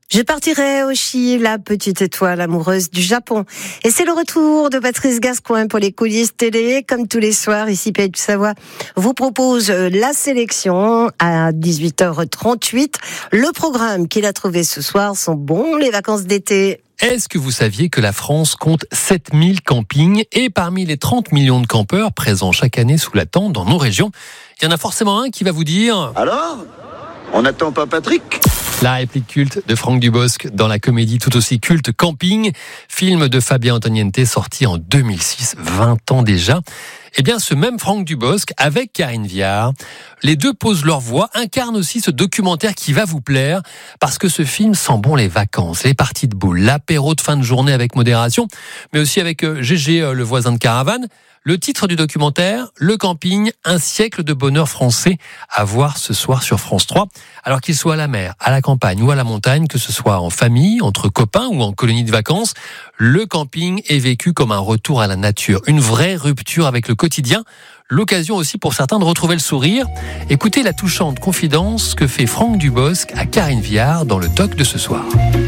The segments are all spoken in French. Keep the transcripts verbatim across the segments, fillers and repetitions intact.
Je partirai au Chi, la petite étoile amoureuse du Japon. Et c'est le retour de Patrice Gascoigne pour les coulisses télé. Comme tous les soirs, ici Pays de Savoie vous propose la sélection à dix-huit heures trente-huit. Le programme qu'il a trouvé ce soir sont bons, les vacances d'été. Est-ce que vous saviez que la France compte sept mille campings et parmi les trente millions de campeurs présents chaque année sous la tente dans nos régions, il y en a forcément un qui va vous dire « Alors ? On n'attend pas Patrick ?» La réplique culte de Franck Dubosc dans la comédie tout aussi culte Camping, film de Fabien Antoniente sorti en deux mille six, vingt ans déjà. Eh bien, ce même Franck Dubosc avec Karine Viard, les deux posent leur voix, incarnent aussi ce documentaire qui va vous plaire parce que ce film sent bon les vacances, les parties de boules, l'apéro de fin de journée avec modération, mais aussi avec Gégé, le voisin de caravane. Le titre du documentaire, Le Camping, un siècle de bonheur français à voir ce soir sur France trois. Alors qu'il soit à la mer, à la campagne ou à la montagne, que ce soit en famille, entre copains ou en colonie de vacances, le camping est vécu comme un retour à la nature, une vraie rupture avec le quotidien. L'occasion aussi pour certains de retrouver le sourire. Écoutez la touchante confidence que fait Franck Dubosc à Karine Viard dans le doc de ce soir.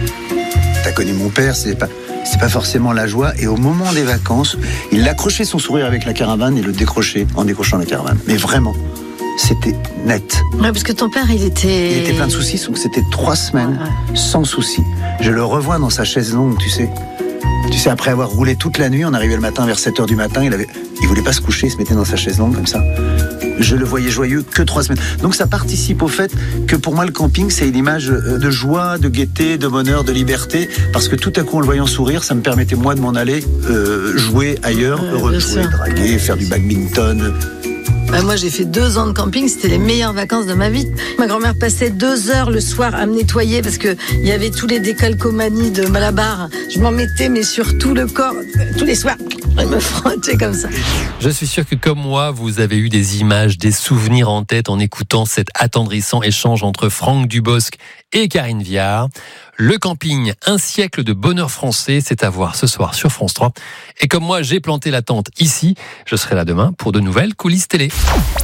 T'as connu mon père, c'est pas... C'est pas forcément la joie. Et au moment des vacances, il accrochait son sourire avec la caravane et le décrochait en décrochant la caravane. Mais vraiment, c'était net. Ouais, parce que ton père, il était... Il était plein de soucis, donc c'était trois semaines ouais. sans soucis. Je le revois dans sa chaise longue, tu sais. Tu sais, après avoir roulé toute la nuit, on arrivait le matin vers sept heures du matin, il avait, il voulait pas se coucher, il se mettait dans sa chaise longue comme ça. Je le voyais joyeux que trois semaines. Donc ça participe au fait que pour moi le camping c'est une image de joie, de gaieté, de bonheur, de liberté, parce que tout à coup en le voyant sourire, ça me permettait moi de m'en aller euh, jouer ailleurs, euh, heureux de jouer, draguer, faire du badminton. Bah moi j'ai fait deux ans de camping, c'était les meilleures vacances de ma vie. Ma grand-mère passait deux heures le soir à me nettoyer parce que il y avait tous les décalcomanies de Malabar. Je m'en mettais mais sur tout le corps, tous les soirs. Elle me frottait comme ça. Je suis sûr que comme moi, vous avez eu des images, des souvenirs en tête en écoutant cet attendrissant échange entre Franck Dubosc et Karine Viard. Le camping, un siècle de bonheur français, c'est à voir ce soir sur France trois. Et comme moi, j'ai planté la tente ici, je serai là demain pour de nouvelles coulisses télé.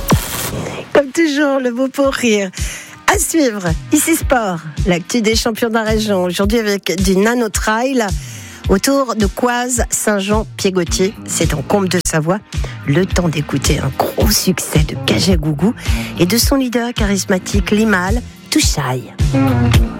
Comme toujours, le mot pour rire. À suivre, ici Sport, l'actu des champions de la région. Aujourd'hui avec du nano trail. Autour de Coise, Saint-Jean-Pied-Gautier, c'est en Combe de Savoie. Le temps d'écouter un gros succès de Kajagougou et de son leader charismatique Limal Touchaï.